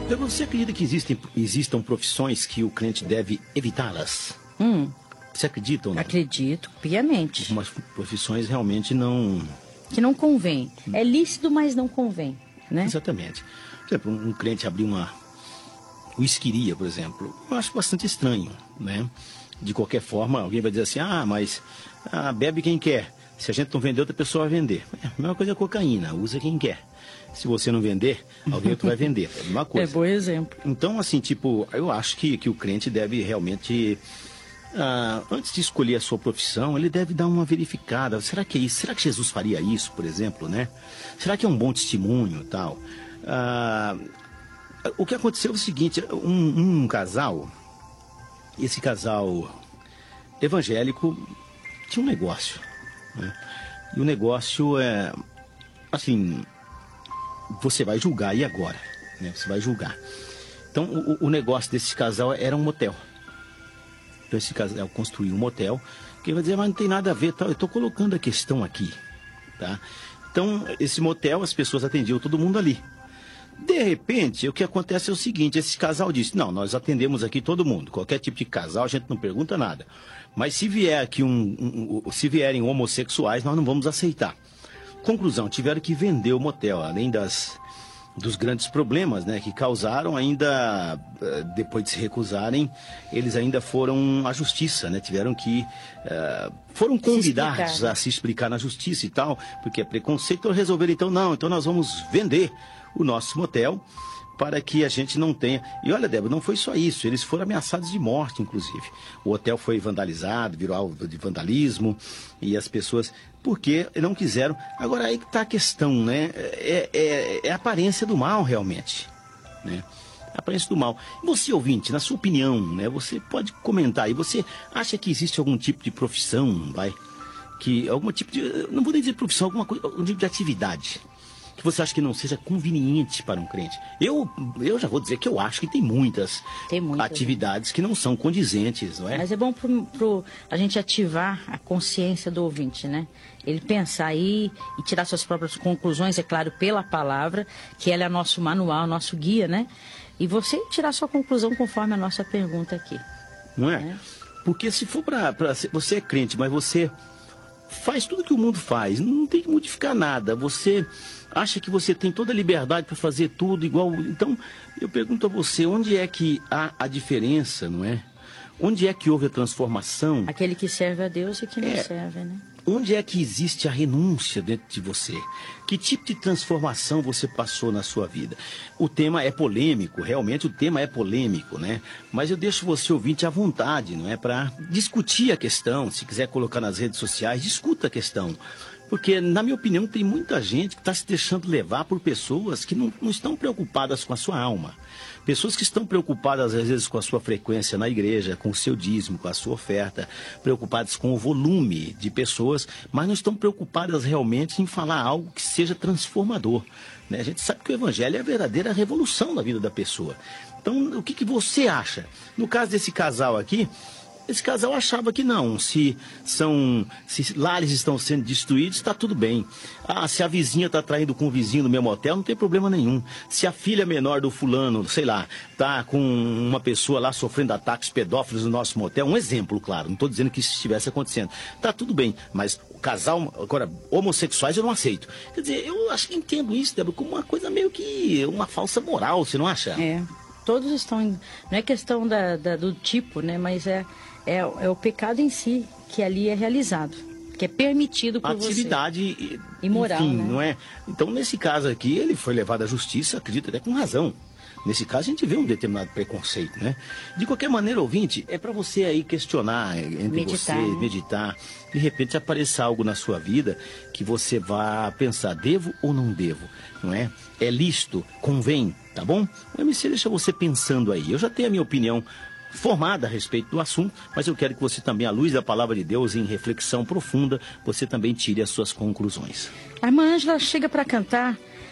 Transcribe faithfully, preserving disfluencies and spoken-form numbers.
Você acredita que existem, existam profissões que o crente deve evitá-las? Hum, Você acredita ou não? acredito, piamente. Algumas profissões realmente não... Que não convém. É lícito, mas não convém, né? Exatamente. Por exemplo, um crente abrir uma whiskeria, por exemplo, eu acho bastante estranho, né? De qualquer forma, alguém vai dizer assim, ah, mas ah, bebe quem quer. Se a gente não vender, outra pessoa vai vender. É a mesma coisa a cocaína, usa quem quer. Se você não vender, alguém outro vai vender. É a mesma coisa. É bom exemplo. Então, assim, tipo, eu acho que, que o crente deve realmente, ah, antes de escolher a sua profissão, ele deve dar uma verificada. Será que é isso? Será que Jesus faria isso, por exemplo, né? Será que é um bom testemunho e tal? Ah, o que aconteceu é o seguinte, um, um casal, esse casal evangélico tinha um negócio, né? E o negócio é, assim, você vai julgar, e agora? Né? Você vai julgar. Então, o, o negócio desse casal era um motel. Então, esse casal construiu um motel, que vai dizer, mas não tem nada a ver, tal. Eu estou colocando a questão aqui, tá? Então, esse motel, as pessoas atendiam todo mundo ali. De repente, o que acontece é o seguinte, esse casal disse, não, nós atendemos aqui todo mundo, qualquer tipo de casal, a gente não pergunta nada. Mas se vier aqui um, um, um se vierem homossexuais, nós não vamos aceitar. Conclusão, tiveram que vender o motel, além das, dos grandes problemas, né, que causaram, ainda, depois de se recusarem, eles ainda foram à justiça, né, tiveram que, uh, foram convidados se a se explicar na justiça e tal, porque é preconceito, então resolveram, então, não, então nós vamos vender o nosso motel para que a gente não tenha... E olha, Débora, não foi só isso, eles foram ameaçados de morte, inclusive. O hotel foi vandalizado, virou alvo de vandalismo, e as pessoas... Porque não quiseram... Agora, aí que está a questão, né? É, é, é a aparência do mal, realmente, né? A aparência do mal. Você, ouvinte, na sua opinião, né? Você pode comentar aí, você acha que existe algum tipo de profissão, vai? Que, algum tipo de... Não vou nem dizer profissão, alguma coisa, algum tipo de atividade que você acha que não seja conveniente para um crente. Eu, eu já vou dizer que eu acho que tem muitas, tem muitas atividades, né, que não são condizentes, não é? Mas é bom para a gente ativar a consciência do ouvinte, né? Ele pensar aí e tirar suas próprias conclusões, é claro, pela palavra, que ela é nosso manual, nosso guia, né? E você tirar sua conclusão conforme a nossa pergunta aqui. Não é? Né? Porque se for para... Você é crente, mas você faz tudo que o mundo faz, não tem que modificar nada. Você acha que você tem toda a liberdade para fazer tudo igual... Então, eu pergunto a você, onde é que há a diferença, não é? Onde é que houve a transformação? Aquele que serve a Deus e que não é, serve, né? Onde é que existe a renúncia dentro de você? Que tipo de transformação você passou na sua vida? O tema é polêmico, realmente o tema é polêmico, né? Mas eu deixo você ouvinte à vontade, não é? Para discutir a questão, se quiser colocar nas redes sociais, discuta a questão. Porque, na minha opinião, tem muita gente que está se deixando levar por pessoas que não, não estão preocupadas com a sua alma. Pessoas que estão preocupadas, às vezes, com a sua frequência na igreja, com o seu dízimo, com a sua oferta, preocupadas com o volume de pessoas, mas não estão preocupadas realmente em falar algo que seja transformador, né? A gente sabe que o evangelho é a verdadeira revolução na vida da pessoa. Então, o que, que você acha? No caso desse casal aqui... Esse casal achava que não, se, são, se lares estão sendo destruídos, está tudo bem. Ah, se a vizinha está traindo com o vizinho no mesmo hotel, não tem problema nenhum. Se a filha menor do fulano, sei lá, está com uma pessoa lá sofrendo ataques pedófilos no nosso motel, um exemplo, claro, não estou dizendo que isso estivesse acontecendo. Está tudo bem, mas o casal, agora, homossexuais eu não aceito. Quer dizer, eu acho que entendo isso, Débora, como uma coisa meio que uma falsa moral, você não acha? É, todos estão, não é questão da, da, do tipo, né, mas é... É, é o pecado em si que ali é realizado, que é permitido por você. Atividade imoral, enfim, né? Não é? Então, nesse caso aqui, ele foi levado à justiça, acredito até com razão. Nesse caso, a gente vê um determinado preconceito, né? De qualquer maneira, ouvinte, é para você aí questionar entre meditar, você, né? meditar. De repente, aparecer algo na sua vida que você vá pensar, devo ou não devo, não é? É lícito, convém, tá bom? O M C deixa você pensando aí. Eu já tenho a minha opinião formada a respeito do assunto, mas eu quero que você também, à luz da palavra de Deus, em reflexão profunda, você também tire as suas conclusões. A irmã Ângela chega para cantar